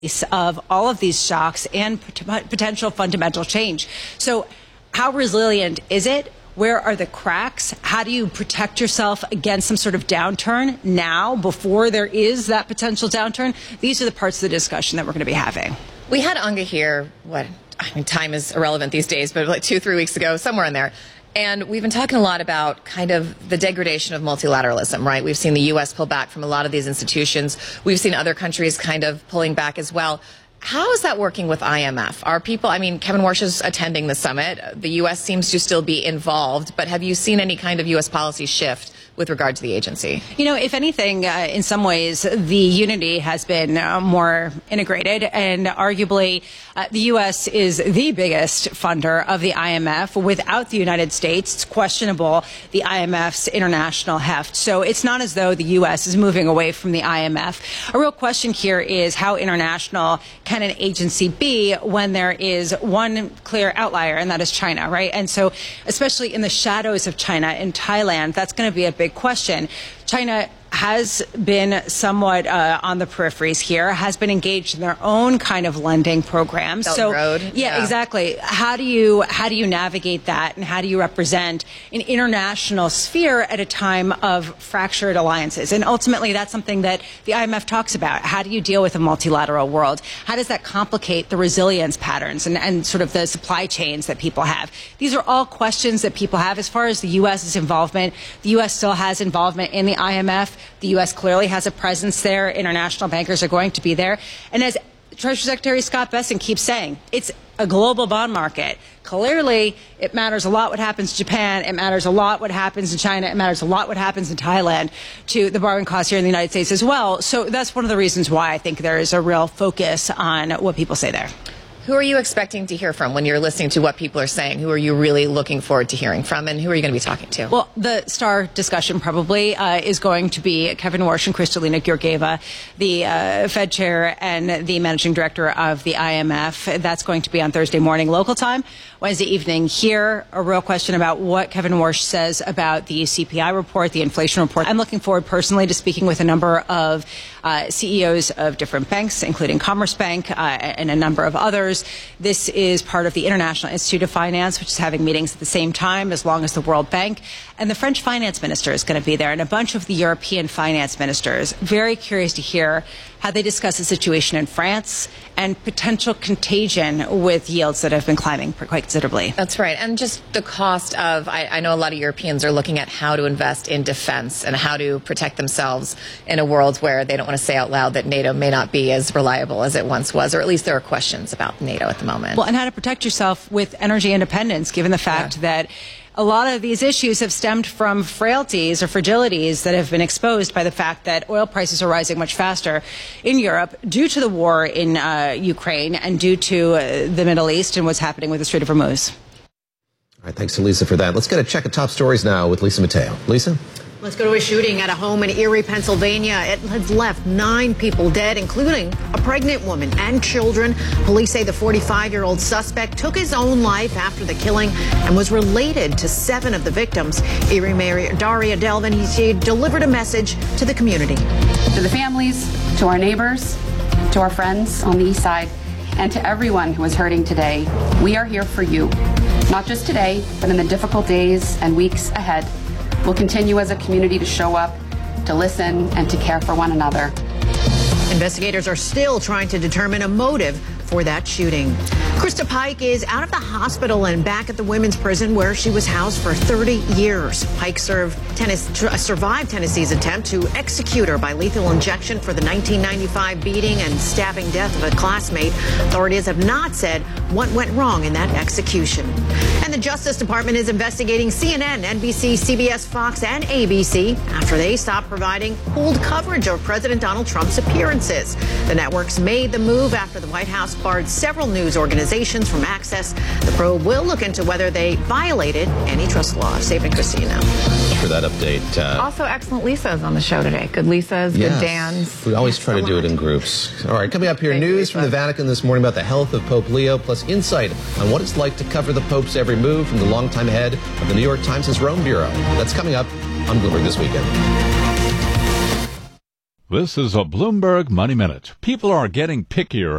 of all of these shocks and potential fundamental change. So how resilient is it? Where are the cracks? How do you protect yourself against some sort of downturn now before there is that potential downturn? These are the parts of the discussion that we're going to be having. We had Anga here, time is irrelevant these days, but like 2-3 weeks ago, somewhere in there. And we've been talking a lot about kind of the degradation of multilateralism, right? We've seen the U.S. pull back from a lot of these institutions. We've seen other countries kind of pulling back as well. How is that working with IMF? Are people, Kevin Warsh is attending the summit. The U.S. seems to still be involved, but have you seen any kind of U.S. policy shift with regard to the agency? You know, if anything, in some ways, the unity has been more integrated, and arguably the U.S. is the biggest funder of the IMF. Without the United States, it's questionable the IMF's international heft. So it's not as though the U.S. is moving away from the IMF. A real question here is how international can an agency be when there is one clear outlier, and that is China, right? And so especially in the shadows of China in Thailand, that's going to be a big question. China has been somewhat on the peripheries here, has been engaged in their own kind of lending programs. Belt and Road. Yeah, exactly. How do you navigate that, and how do you represent an international sphere at a time of fractured alliances? And ultimately, that's something that the IMF talks about. How do you deal with a multilateral world? How does that complicate the resilience patterns and sort of the supply chains that people have? These are all questions that people have. As far as the U.S.'s involvement, the U.S. still has involvement in the IMF. The U.S. clearly has a presence there. International bankers are going to be there. And as Treasury Secretary Scott Bessent keeps saying, it's a global bond market. Clearly, it matters a lot what happens in Japan. It matters a lot what happens in China. It matters a lot what happens in Thailand to the borrowing costs here in the United States as well. So that's one of the reasons why I think there is a real focus on what people say there. Who are you expecting to hear from when you're listening to what people are saying? Who are you really looking forward to hearing from, and who are you going to be talking to? Well, the star discussion probably is going to be Kevin Warsh and Kristalina Georgieva, the Fed chair and the managing director of the IMF. That's going to be on Thursday morning local time. Wednesday evening here, a real question about what Kevin Warsh says about the CPI report, the inflation report. I'm looking forward personally to speaking with a number of CEOs of different banks, including Commerce Bank and a number of others. This is part of the International Institute of Finance, which is having meetings at the same time as long as the World Bank. And the French finance minister is going to be there, and a bunch of the European finance ministers. Very curious to hear how they discuss the situation in France and potential contagion with yields that have been climbing quite considerably. That's right. And just the cost of, I know a lot of Europeans are looking at how to invest in defense and how to protect themselves in a world where they don't want to say out loud that NATO may not be as reliable as it once was, or at least there are questions about NATO at the moment. Well, and how to protect yourself with energy independence, given the fact that a lot of these issues have stemmed from frailties or fragilities that have been exposed by the fact that oil prices are rising much faster in Europe due to the war in Ukraine and due to the Middle East and what's happening with the Strait of Hormuz. All right, thanks to Lisa for that. Let's get a check of top stories now with Lisa Mateo. Lisa? Let's go to a shooting at a home in Erie, Pennsylvania. It has left 9 people dead, including a pregnant woman and children. Police say the 45-year-old suspect took his own life after the killing and was related to 7 of the victims. Erie Mayor Daria Delvin, she delivered a message to the community. To the families, to our neighbors, to our friends on the east side, and to everyone who is hurting today, we are here for you. Not just today, but in the difficult days and weeks ahead. We'll continue as a community to show up, to listen, and to care for one another. Investigators are still trying to determine a motive for that shooting. Krista Pike is out of the hospital and back at the women's prison where she was housed for 30 years. Pike survived Tennessee's attempt to execute her by lethal injection for the 1995 beating and stabbing death of a classmate. Authorities have not said what went wrong in that execution. And the Justice Department is investigating CNN, NBC, CBS, Fox, and ABC after they stopped providing pooled coverage of President Donald Trump's appearances. The networks made the move after the White House barred several news organizations from access. The probe will look into whether they violated antitrust laws. Saving Christina. For that update. Also, excellent Lisa's on the show today. Good Lisa's, yes. Good Dan's. We always try to do it in groups. All right, coming up here, news from the Vatican this morning about the health of Pope Leo, plus insight on what it's like to cover the Pope's every move from the longtime head of the New York Times' Rome Bureau. That's coming up on Bloomberg This Weekend. This is a Bloomberg Money Minute. People are getting pickier